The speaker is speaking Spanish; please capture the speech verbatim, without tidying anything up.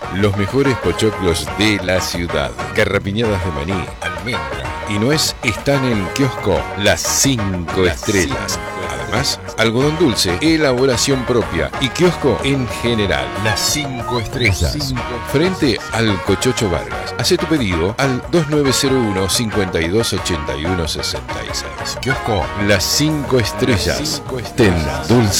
Los mejores pochoclos de la ciudad. Garrapiñadas de maní, almendra y nuez están en el kiosco Las Cinco Estrellas. Además, algodón dulce, elaboración propia y kiosco en general. Las Cinco Estrellas. Frente al Cochocho Vargas. Hacé tu pedido al dos nueve cero uno, cinco dos ocho uno, seis seis. Kiosco Las Cinco Estrellas. Ten dulce.